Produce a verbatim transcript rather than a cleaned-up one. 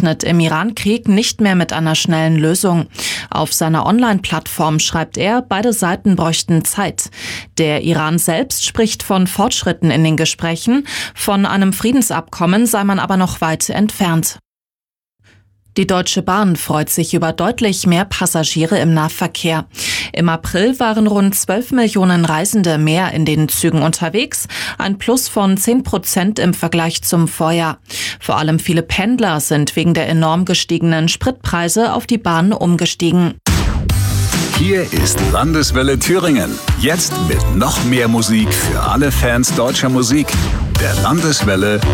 rechnet im Iran-Krieg nicht mehr mit einer schnellen Lösung. Auf seiner Online-Plattform schreibt er, beide Seiten bräuchten Zeit. Der Iran selbst spricht von Fortschritten in den Gesprächen, von einem Friedensabkommen sei man aber noch weit entfernt. Die Deutsche Bahn freut sich über deutlich mehr Passagiere im Nahverkehr. Im April waren rund zwölf Millionen Reisende mehr in den Zügen unterwegs, ein Plus von zehn Prozent im Vergleich zum Vorjahr. Vor allem viele Pendler sind wegen der enorm gestiegenen Spritpreise auf die Bahn umgestiegen. Hier ist Landeswelle Thüringen. Jetzt mit noch mehr Musik für alle Fans deutscher Musik. Der Landeswelle